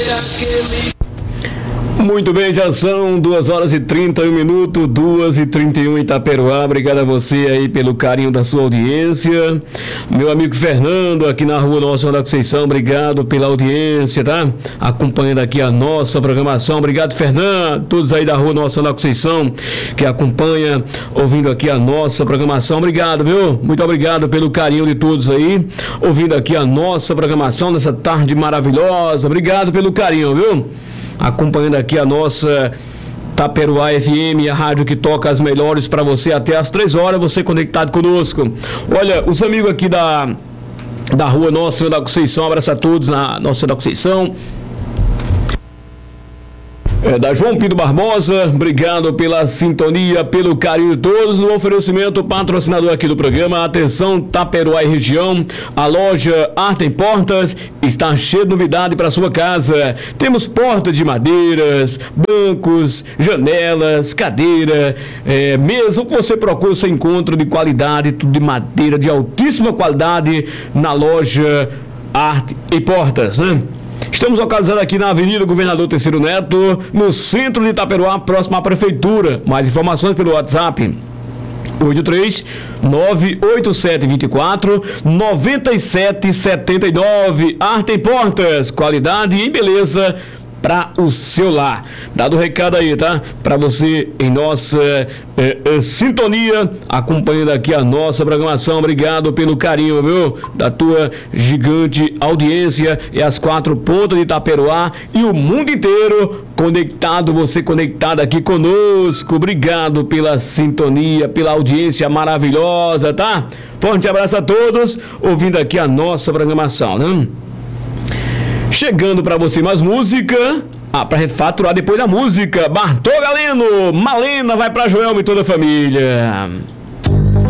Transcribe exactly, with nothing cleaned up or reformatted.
Muito bem, já são duas horas e trinta e um minutos, duas e trinta e um em Itaperuá. Obrigado a você aí pelo carinho da sua audiência. Meu amigo Fernando, aqui na rua Nossa Senhora da Conceição, obrigado pela audiência, tá? Acompanhando aqui a nossa programação. Obrigado, Fernando. Todos aí da rua Nossa Senhora da Conceição que acompanham, ouvindo aqui a nossa programação. Obrigado, viu? Muito obrigado pelo carinho de todos aí, ouvindo aqui a nossa programação nessa tarde maravilhosa. Obrigado pelo carinho, viu? Acompanhando aqui a nossa Itaperuá F M, a rádio que toca as melhores para você até às três horas, você conectado conosco. Olha, os amigos aqui da, da rua Nossa Senhora da Conceição, abraço a todos na Nossa Senhora da Conceição. É, da João Pinto Barbosa, obrigado pela sintonia, pelo carinho de todos. No oferecimento, patrocinador aqui do programa, atenção Itaperuá e região, a loja Arte em Portas está cheia de novidade para sua casa. Temos portas de madeiras, bancos, janelas, cadeira, é, mesa, o que você procura, você encontra de qualidade, tudo de madeira de altíssima qualidade na loja Arte em Portas, né? Estamos localizados aqui na Avenida Governador Terceiro Neto, no centro de Itaperuá, próximo à Prefeitura. Mais informações pelo WhatsApp oito três nove oito sete dois quatro nove sete sete nove. Arte em Portas, qualidade e beleza para o seu lar. Dado o recado aí, tá? Para você em nossa eh, eh, sintonia, acompanhando aqui a nossa programação. Obrigado pelo carinho, viu? Da tua gigante audiência e as quatro pontas de Itaperuá e o mundo inteiro conectado, você conectado aqui conosco. Obrigado pela sintonia, pela audiência maravilhosa, tá? Forte abraço a todos, ouvindo aqui a nossa programação, né? Chegando para você mais música, ah, pra gente faturar depois da música. Bartô Galeno, Malena vai pra Joelma e toda a família.